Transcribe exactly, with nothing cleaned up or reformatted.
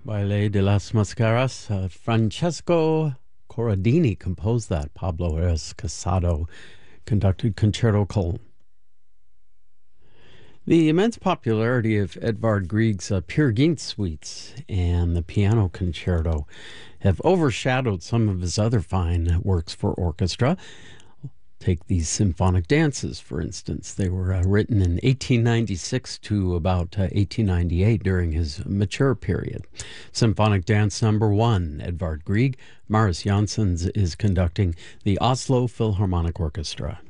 Baile de las Mascaras. Uh, Francesco Corradini composed that. Pablo Reyes Casado conducted Concerto Cologne. The immense popularity of Edvard Grieg's uh, Peer Gynt suites and the piano concerto have overshadowed some of his other fine works for orchestra. Take these symphonic dances, for instance. They were uh, written in eighteen ninety-six to about uh, eighteen ninety-eight during his mature period. Symphonic Dance Number One, Edvard Grieg. Marius Janssens is conducting the Oslo Philharmonic Orchestra.